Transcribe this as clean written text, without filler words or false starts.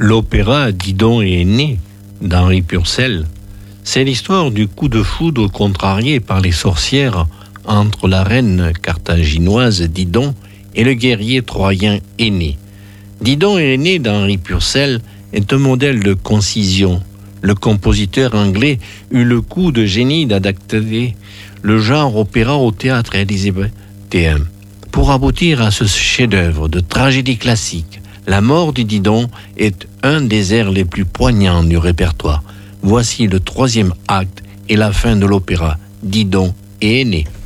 L'opéra Didon est né d'Henri Purcell. C'est l'histoire du coup de foudre contrarié par les sorcières entre la reine carthaginoise Didon et le guerrier troyen Énée. Didon et Énée d'Henri Purcell est un modèle de concision. Le compositeur anglais eut le coup de génie d'adapter le genre opéra au théâtre élisabéthain pour aboutir à ce chef-d'œuvre de tragédie classique. La mort de Didon est un des airs les plus poignants du répertoire. Voici le troisième acte et la fin de l'opéra Didon et Énée.